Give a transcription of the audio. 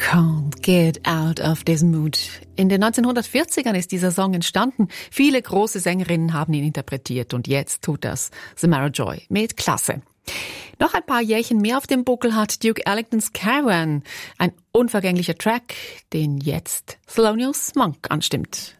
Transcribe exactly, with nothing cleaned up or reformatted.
Can't get out of this mood. In den neunzehnhundertvierzigern ist dieser Song entstanden. Viele große Sängerinnen haben ihn interpretiert und jetzt tut das Samara Joy mit Klasse. Noch ein paar Jährchen mehr auf dem Buckel hat Duke Ellingtons Caravan. Ein unvergänglicher Track, den jetzt Thelonious Monk anstimmt.